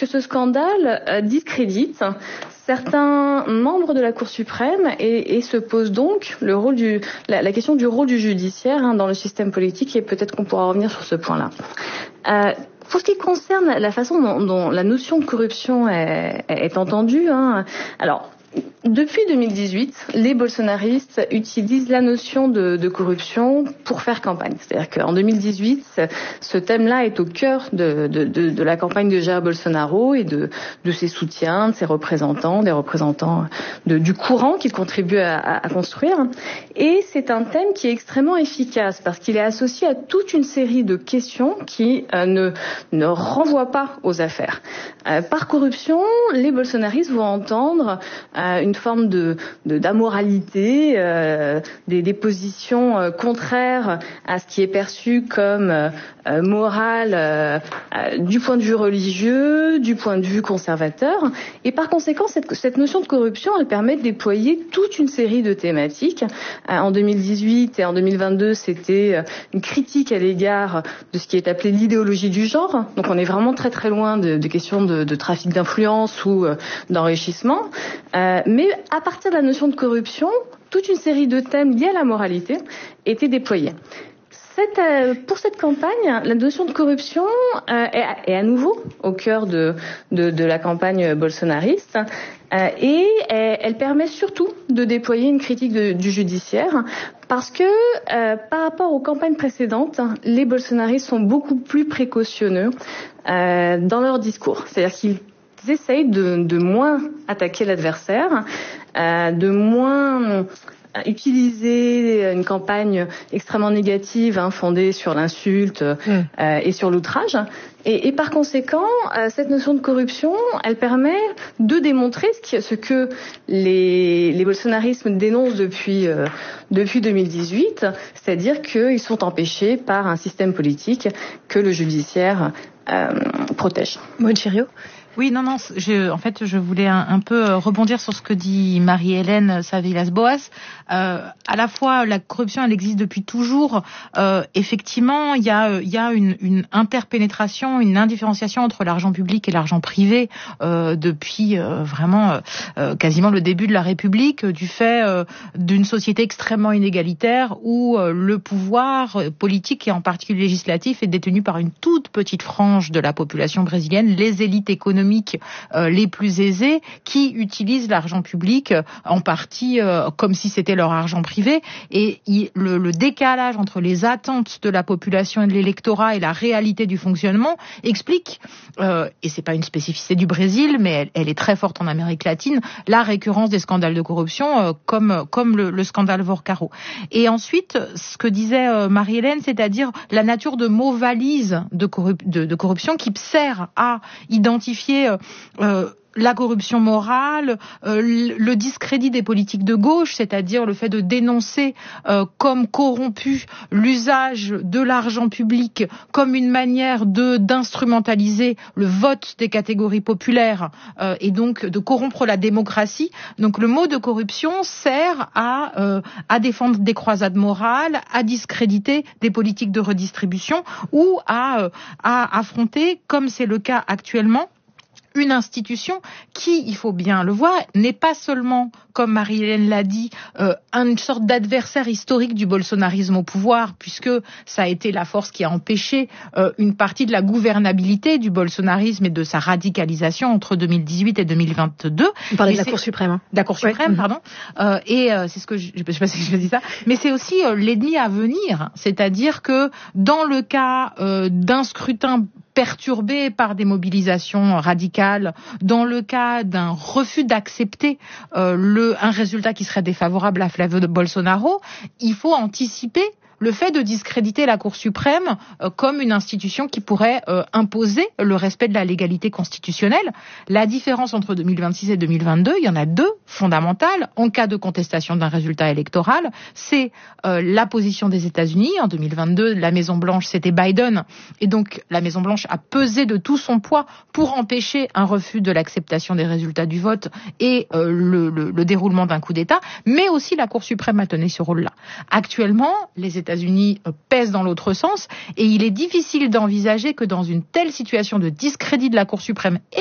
que ce scandale discrédite certains membres de la Cour suprême et se pose donc la question du rôle du judiciaire dans le système politique, et peut-être qu'on pourra revenir sur ce point-là. Pour ce qui concerne la façon dont la notion de corruption est entendue, alors depuis 2018, les bolsonaristes utilisent la notion de corruption pour faire campagne. C'est-à-dire qu'en 2018, ce thème-là est au cœur de la campagne de Jair Bolsonaro et de ses soutiens, de ses représentants, des représentants du courant qu'il contribue à construire. Et c'est un thème qui est extrêmement efficace parce qu'il est associé à toute une série de questions qui ne renvoient pas aux affaires. Par corruption, les bolsonaristes vont entendre une forme d'amoralité, des positions contraires à ce qui est perçu comme moral du point de vue religieux, du point de vue conservateur. Et par conséquent, cette notion de corruption, elle permet de déployer toute une série de thématiques. En 2018 et en 2022, c'était une critique à l'égard de ce qui est appelé l'idéologie du genre. Donc on est vraiment très très loin de questions de trafic d'influence ou d'enrichissement. Mais à partir de la notion de corruption, toute une série de thèmes liés à la moralité étaient déployés. Pour cette campagne, la notion de corruption est à nouveau au cœur de la campagne bolsonariste et elle permet surtout de déployer une critique du judiciaire parce que par rapport aux campagnes précédentes, les bolsonaristes sont beaucoup plus précautionneux dans leur discours. C'est-à-dire qu'ils essayent de moins attaquer l'adversaire, de moins utiliser une campagne extrêmement négative fondée sur l'insulte et sur l'outrage. Et par conséquent, cette notion de corruption, elle permet de démontrer ce que les bolsonaristes dénoncent depuis 2018, c'est-à-dire qu'ils sont empêchés par un système politique que le judiciaire protège. Monchirio. Oui, non, en fait, je voulais un peu rebondir sur ce que dit Marie-Hélène Savilas-Boas. À la fois, la corruption, elle existe depuis toujours. Effectivement, il y a une interpénétration, une indifférenciation entre l'argent public et l'argent privé depuis vraiment quasiment le début de la République, du fait d'une société extrêmement inégalitaire où le pouvoir politique et en particulier législatif est détenu par une toute petite frange de la population brésilienne, les élites économiques les plus aisés qui utilisent l'argent public en partie comme si c'était leur argent privé, et le décalage entre les attentes de la population et de l'électorat et la réalité du fonctionnement explique, et c'est pas une spécificité du Brésil mais elle est très forte en Amérique latine, la récurrence des scandales de corruption comme le scandale Vorcaro. Et ensuite, ce que disait Marie-Hélène, c'est-à-dire la nature de mots valises de corruption qui sert à identifier la corruption morale, le discrédit des politiques de gauche, c'est-à-dire le fait de dénoncer comme corrompu l'usage de l'argent public comme une manière d'instrumentaliser le vote des catégories populaires et donc de corrompre la démocratie. Donc le mot de corruption sert à défendre des croisades morales, à discréditer des politiques de redistribution ou à affronter, comme c'est le cas actuellement, une institution qui, il faut bien le voir, n'est pas seulement, comme Marie-Hélène l'a dit, une sorte d'adversaire historique du bolsonarisme au pouvoir, puisque ça a été la force qui a empêché une partie de la gouvernabilité du bolsonarisme et de sa radicalisation entre 2018 et 2022. On parlait de la Cour suprême. De la Cour suprême, pardon. Et c'est ce que je sais pas si je dis ça, mais c'est aussi l'ennemi à venir, c'est-à-dire que dans le cas d'un scrutin perturbé par des mobilisations radicales, dans le cas d'un refus d'accepter un résultat qui serait défavorable à Flávio Bolsonaro, il faut anticiper le fait de discréditer la Cour suprême comme une institution qui pourrait imposer le respect de la légalité constitutionnelle. La différence entre 2026 et 2022, il y en a deux fondamentales. En cas de contestation d'un résultat électoral, c'est la position des États-Unis. En 2022, la Maison-Blanche, c'était Biden. Et donc, la Maison-Blanche a pesé de tout son poids pour empêcher un refus de l'acceptation des résultats du vote et le déroulement d'un coup d'État. Mais aussi, la Cour suprême a tenu ce rôle-là. Actuellement, les États-Unis pèsent dans l'autre sens et il est difficile d'envisager que dans une telle situation de discrédit de la Cour suprême